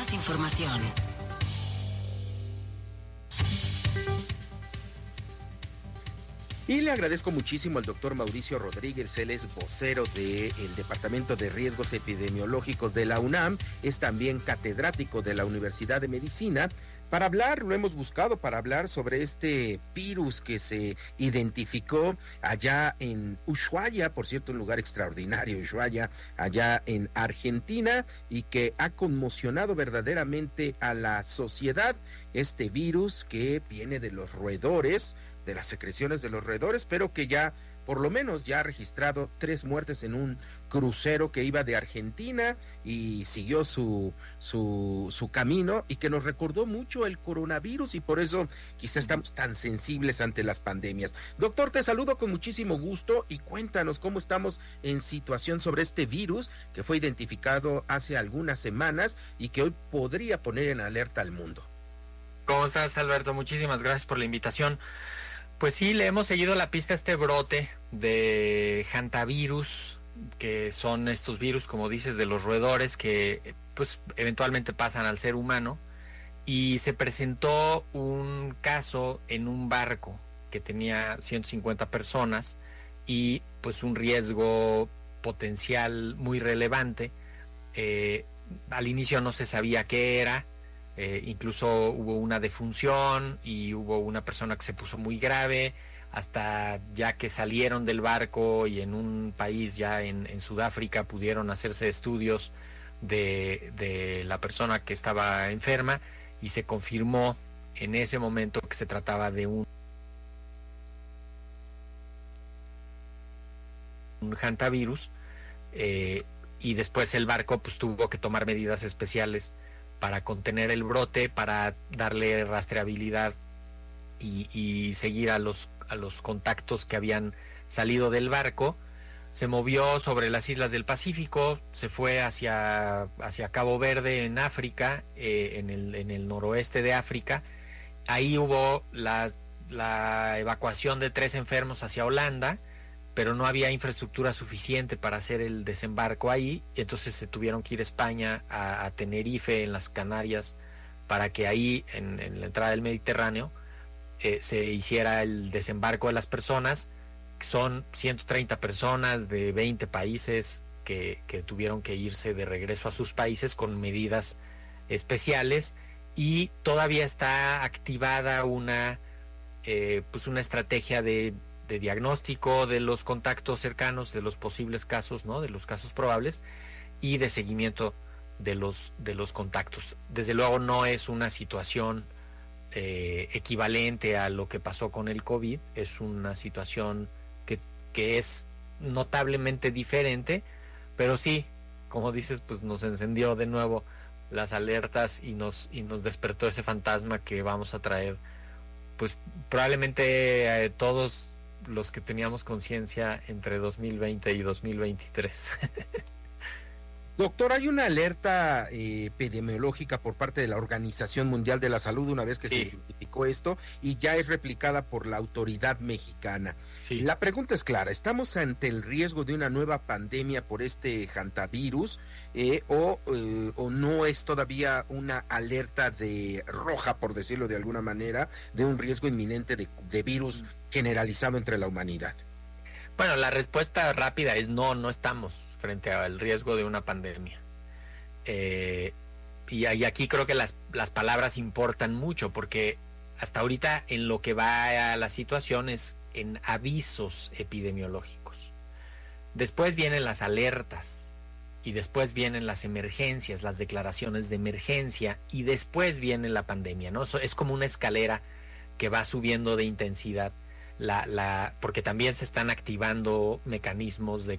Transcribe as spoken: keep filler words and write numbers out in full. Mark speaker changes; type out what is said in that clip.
Speaker 1: más información.
Speaker 2: Y le agradezco muchísimo al doctor Mauricio Rodríguez, él es vocero del Departamento de Riesgos Epidemiológicos de la UNAM, es también catedrático de la Universidad de Medicina, para hablar, lo hemos buscado para hablar sobre este virus que se identificó allá en Ushuaia, por cierto, un lugar extraordinario, Ushuaia, allá en Argentina, y que ha conmocionado verdaderamente a la sociedad, este virus que viene de los roedores, de las secreciones de los roedores, pero que ya, por lo menos, ya ha registrado tres muertes en un crucero que iba de Argentina y siguió su, su, su camino, y que nos recordó mucho el coronavirus, y por eso quizá estamos tan sensibles ante las pandemias. Doctor, te saludo con muchísimo gusto y cuéntanos cómo estamos en situación sobre este virus que fue identificado hace algunas semanas y que hoy podría poner en alerta al mundo.
Speaker 3: ¿Cómo estás, Alberto? Muchísimas gracias por la invitación. Pues sí, le hemos seguido la pista a este brote de hantavirus, que son estos virus, como dices, de los roedores que pues eventualmente pasan al ser humano, y se presentó un caso en un barco que tenía ciento cincuenta personas y pues un riesgo potencial muy relevante. Eh, al inicio no se sabía qué era. Eh, incluso hubo una defunción y hubo una persona que se puso muy grave, hasta ya que salieron del barco y en un país ya en, en Sudáfrica pudieron hacerse estudios de, de la persona que estaba enferma, y se confirmó en ese momento que se trataba de un, un hantavirus, eh, y después el barco pues tuvo que tomar medidas especiales para contener el brote, para darle rastreabilidad y, y seguir a los, a los contactos que habían salido del barco. Se movió sobre las islas del Pacífico, se fue hacia, hacia Cabo Verde en África, eh, en, el, en el noroeste de África. Ahí hubo las, la evacuación de tres enfermos hacia Holanda, pero no había infraestructura suficiente para hacer el desembarco ahí, entonces se tuvieron que ir a España, a, a Tenerife, en las Canarias, para que ahí, en, en la entrada del Mediterráneo, eh, se hiciera el desembarco de las personas. Son ciento treinta personas de veinte países que, que tuvieron que irse de regreso a sus países con medidas especiales, y todavía está activada una, eh, pues una estrategia de de diagnóstico de los contactos cercanos, de los posibles casos, ¿no? De los casos probables, y de seguimiento de los de los contactos. Desde luego no es una situación eh, equivalente a lo que pasó con el COVID, es una situación que, que es notablemente diferente, pero sí, como dices, pues nos encendió de nuevo las alertas y nos y nos despertó ese fantasma que vamos a traer, pues probablemente eh, todos los que teníamos conciencia entre dos mil veinte y dos mil veintitrés.
Speaker 2: Doctor, hay una alerta eh, epidemiológica por parte de la Organización Mundial de la Salud una vez que sí. se identificó esto, y ya es replicada por la autoridad mexicana. Sí. La pregunta es clara, ¿estamos ante el riesgo de una nueva pandemia por este hantavirus eh, o, eh, o no es todavía una alerta de roja, por decirlo de alguna manera, de un riesgo inminente de, de virus generalizado entre la humanidad?
Speaker 3: Bueno, la respuesta rápida es no, no estamos frente al riesgo de una pandemia. Eh, y, y aquí creo que las, las palabras importan mucho, porque hasta ahorita en lo que va a la situación es en avisos epidemiológicos. Después vienen las alertas, y después vienen las emergencias, las declaraciones de emergencia, y después viene la pandemia, ¿no? Eso es como una escalera que va subiendo de intensidad. La, la, porque también se están activando mecanismos de,